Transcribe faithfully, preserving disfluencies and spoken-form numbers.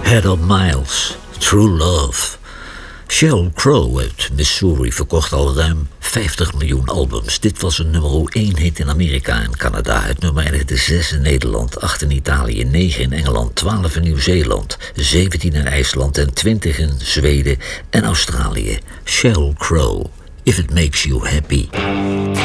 Heather Miles, True Love. Sheryl Crow uit Missouri verkocht al ruim vijftig miljoen albums. Dit was een nummer één hit in Amerika en Canada. Het nummer eindigde zes in Nederland, acht in Italië, negen in Engeland, twaalf in Nieuw-Zeeland, zeventien in IJsland en twintig in Zweden en Australië. Sheryl Crow, If It Makes You Happy.